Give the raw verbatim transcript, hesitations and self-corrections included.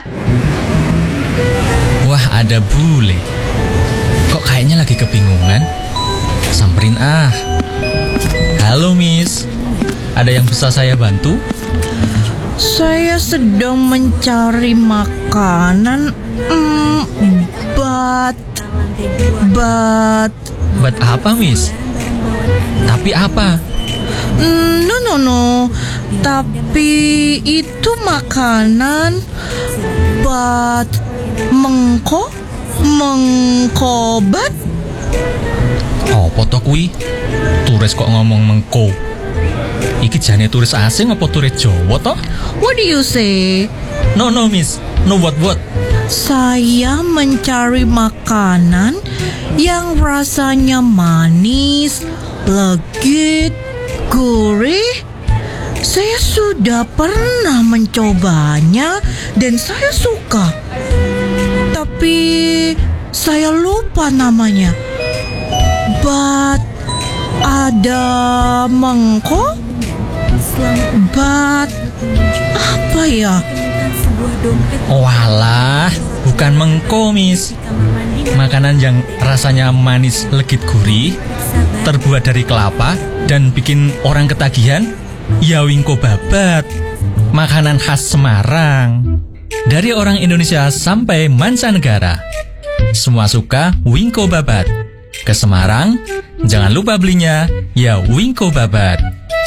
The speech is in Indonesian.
Wah, ada bule. Kok kayaknya lagi kebingungan? Samperin ah. Halo Miss, ada yang bisa saya bantu? Saya sedang mencari makanan. Hmm, but, but. Buat apa Miss? Tapi apa? Mm, no, no, no. Tapi itu makanan. But, mengko, mengkobat. Oh, poto kuwi? Turis kok ngomong mengko? Iki jane turis asing apa turis Jawa toh? What do you say? No, no Miss. No what what? Saya mencari makanan yang rasanya manis, legit, gurih. Saya sudah pernah mencobanya dan saya suka. Tapi saya lupa namanya. But ada mengko? But apa ya? Walah, bukan mengko Miss. Makanan yang rasanya manis, legit, gurih, terbuat dari kelapa dan bikin orang ketagihan, ya wingko babat. Makanan khas Semarang. Dari orang Indonesia sampai mancanegara, semua suka wingko babat. Ke Semarang, jangan lupa belinya, ya wingko babat.